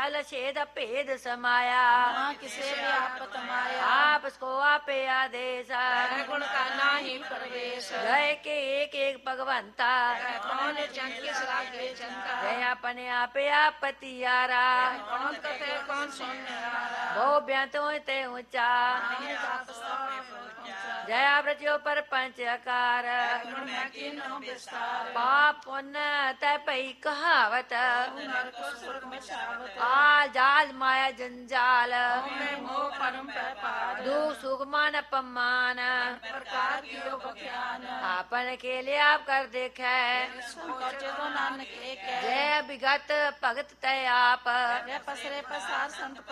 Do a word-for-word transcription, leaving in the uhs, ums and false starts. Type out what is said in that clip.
छल छेद भेद समाया ना किसे व्यापत माया आप उसको आपे आदेश है गुण का नाही प्रवेश जय के एक एक भगवंता कौन जन किस लागे जनता जय अपने आपे आप पतियारा कौन कथे कौन सुनने वाला वो ब्यांतो ते ऊंचा नहीं जात सौरे पहुंचा जया ब्रजो पर पंच आकार गुण में कीनो विस्तार पाप पुण्य तय पई कहावत नर को सुर्ग में शावत आल जाल माया जंजाल में मोह परम पे पार दुख सुख मान अपमान प्रकार की योग ज्ञान आपन के लिए आप कर देखे संकोच तो नानक एक है जय विगत भगत तय आप जय पसरे पसार संत